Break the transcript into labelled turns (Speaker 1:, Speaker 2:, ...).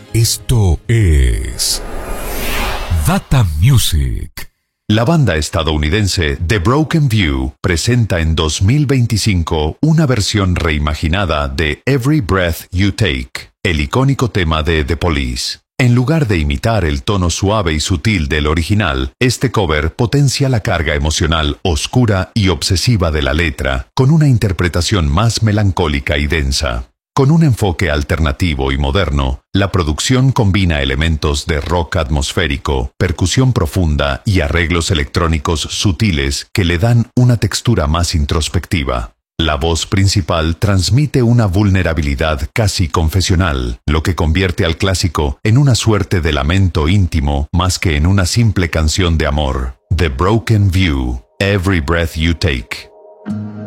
Speaker 1: Esto es Data Music.
Speaker 2: La banda estadounidense The Broken View presenta en 2025 una versión reimaginada de Every Breath You Take, el icónico tema de The Police. En lugar de imitar el tono suave y sutil del original, este cover potencia la carga emocional oscura y obsesiva de la letra, con una interpretación más melancólica y densa. Con un enfoque alternativo y moderno, la producción combina elementos de rock atmosférico, percusión profunda y arreglos electrónicos sutiles que le dan una textura más introspectiva. La voz principal transmite una vulnerabilidad casi confesional, lo que convierte al clásico en una suerte de lamento íntimo más que en una simple canción de amor. The Broken View, Every Breath You Take.